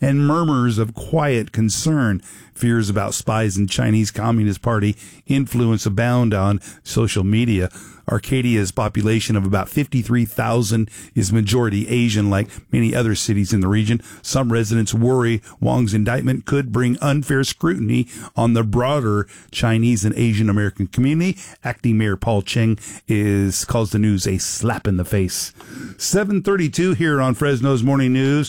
and murmurs of quiet concern. Fears about spies and Chinese Communist Party influence abound on social media. Arcadia's population of about 53,000 is majority Asian, like many other cities in the region. Some residents worry Wong's indictment could bring unfair scrutiny on the broader Chinese and Asian American community. Acting Mayor Paul Cheng calls the news a slap in the face. 7:32 here on Fresno's Morning News.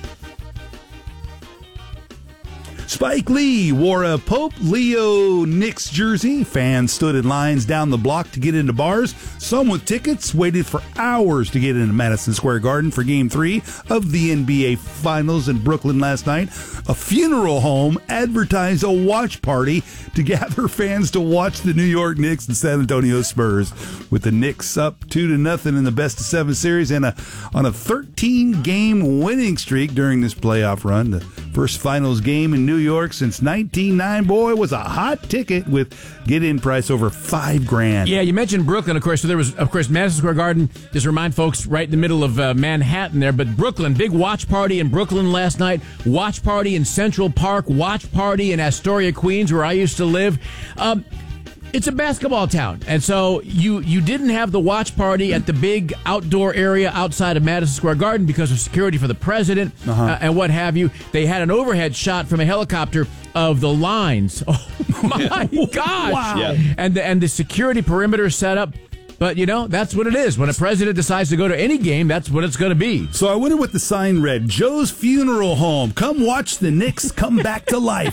Spike Lee wore a Pope Leo Knicks jersey. Fans stood in lines down the block to get into bars. Some with tickets waited for hours to get into Madison Square Garden for Game 3 of the NBA Finals in Brooklyn last night. A funeral home advertised a watch party to gather fans to watch the New York Knicks and San Antonio Spurs. With the Knicks up 2-0 in the best-of-7 series and on a 13-game winning streak during this playoff run. The first finals game in New York since 1909, boy, was a hot ticket with get-in price over $5,000. Yeah, you mentioned Brooklyn, of course. So there was, of course, Madison Square Garden. Just remind folks, right in the middle of Manhattan there. But Brooklyn, big watch party in Brooklyn last night. Watch party in Central Park. Watch party in Astoria, Queens, where I used to live. It's a basketball town, and so you didn't have the watch party at the big outdoor area outside of Madison Square Garden because of security for the president and what have you. They had an overhead shot from a helicopter of the lines. Oh my gosh! Wow. Yeah. And the security perimeter set up. But, you know, that's what it is. When a president decides to go to any game, that's what it's going to be. So I wonder what the sign read. Joe's Funeral Home. Come watch the Knicks come back to life.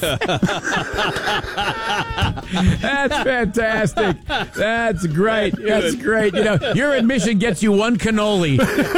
That's fantastic. That's great. That's great. You know, your admission gets you one cannoli.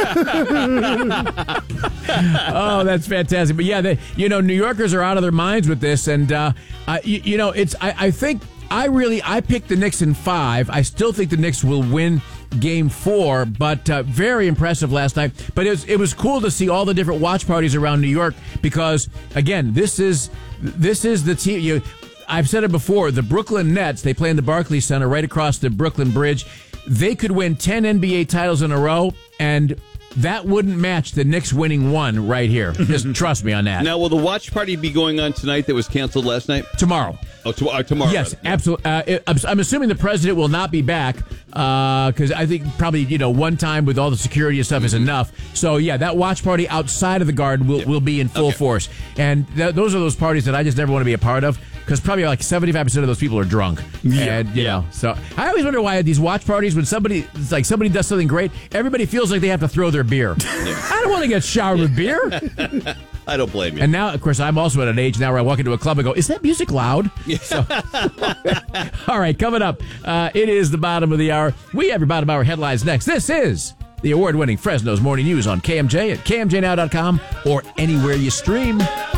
Oh, that's fantastic. But, yeah, New Yorkers are out of their minds with this. And, I think... I picked the Knicks in 5. I still think the Knicks will win Game 4, but very impressive last night. But it was cool to see all the different watch parties around New York because, again, this is the team. I've said it before. The Brooklyn Nets, they play in the Barclays Center right across the Brooklyn Bridge. They could win 10 NBA titles in a row, and that wouldn't match the Knicks winning 1 right here. Just trust me on that. Now, will the watch party be going on tonight that was canceled last night? Tomorrow. Oh, tomorrow. Yes, absolutely. I'm assuming the president will not be back because I think probably one time with all the security and stuff is enough. So yeah, that watch party outside of the Garden will be in full force, and those are those parties that I just never want to be a part of because probably like 75% of those people are drunk. Yeah. And, so I always wonder why at these watch parties when somebody does something great, everybody feels like they have to throw their beer. I don't want to get showered with beer. I don't blame you. And now, of course, I'm also at an age now where I walk into a club and go, is that music loud? Yeah. So, all right, coming up, it is the bottom of the hour. We have your bottom hour headlines next. This is the award-winning Fresno's Morning News on KMJ at KMJNow.com or anywhere you stream.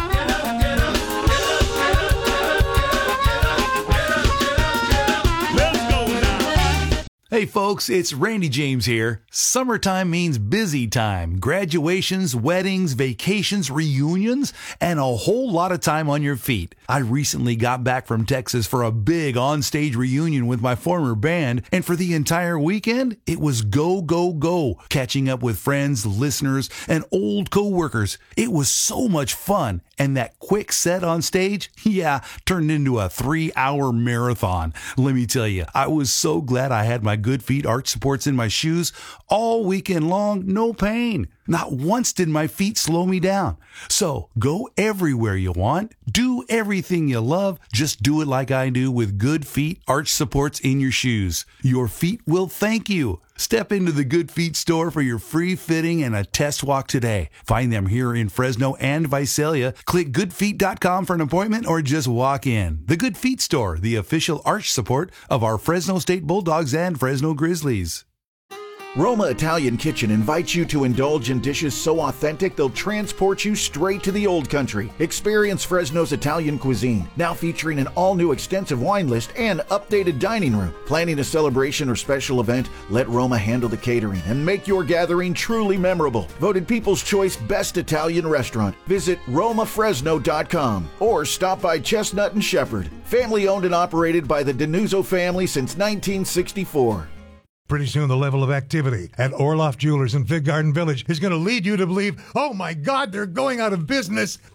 Hey folks, it's Randy James here. Summertime means busy time. Graduations, weddings, vacations, reunions, and a whole lot of time on your feet. I recently got back from Texas for a big on-stage reunion with my former band, and for the entire weekend, it was go, go, go. Catching up with friends, listeners, and old co-workers. It was so much fun, and that quick set on stage, turned into a 3-hour marathon. Let me tell you, I was so glad I had my Good Feet arch supports in my shoes all weekend long, no pain. Not once did my feet slow me down. So go everywhere you want, do everything you love, just do it like I do with Good Feet arch supports in your shoes. Your feet will thank you. Step into the Good Feet store for your free fitting and a test walk today. Find them here in Fresno and Visalia. Click goodfeet.com for an appointment or just walk in. The Good Feet store, the official arch support of our Fresno State Bulldogs and Fresno Grizzlies. Roma Italian Kitchen invites you to indulge in dishes so authentic they'll transport you straight to the old country. Experience Fresno's Italian cuisine, now featuring an all-new extensive wine list and updated dining room. Planning a celebration or special event? Let Roma handle the catering and make your gathering truly memorable. Voted People's Choice Best Italian Restaurant. Visit RomaFresno.com or stop by Chestnut and Shepherd. Family owned and operated by the Denuzzo family since 1964. Pretty soon the level of activity at Orloff Jewelers in Fig Garden Village is going to lead you to believe, oh my God, they're going out of business.